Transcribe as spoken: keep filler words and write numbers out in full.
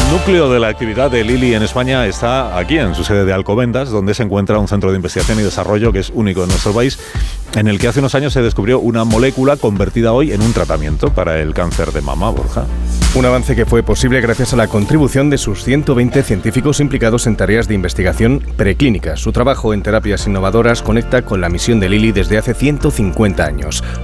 núcleo de la actividad de Lilly en España está aquí, en su sede de Alcobendas, donde se encuentra un centro de investigación y desarrollo que es único en nuestro país, en el que hace unos años se descubrió una molécula convertida hoy en un tratamiento para el cáncer de mama, Borja. Un avance que fue posible gracias a la contribución de sus ciento veinte científicos implicados en tareas de investigación preclínica. Su trabajo en terapias innovadoras conecta con la misión de Lilly desde hace ciento cincuenta años.